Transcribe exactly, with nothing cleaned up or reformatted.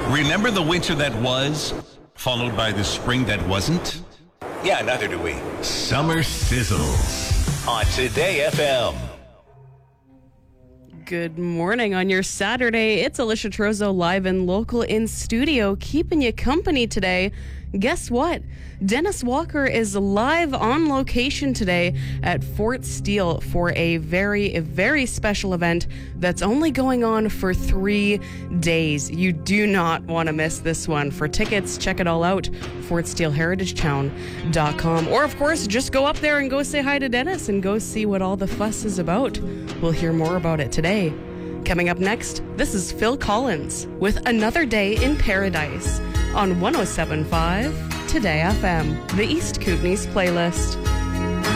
Remember the winter that was, followed by the spring that wasn't? Yeah, neither do we. Summer Sizzles On Today F M. Good morning on your Saturday. It's Alicia Trozo live and local in studio, keeping you company today. Guess what? Dennis Walker is live on location today at Fort Steele for a very, very special event that's only going on for three days. You do not want to miss this one. For tickets, check it all out, fort steele heritage town dot com. Or, of course, just go up there and go say hi to Dennis and go see what all the fuss is about. We'll hear more about it today. Coming up next, this is Phil Collins with Another Day in Paradise on one oh seven point five Today F M, the East Kootenays playlist.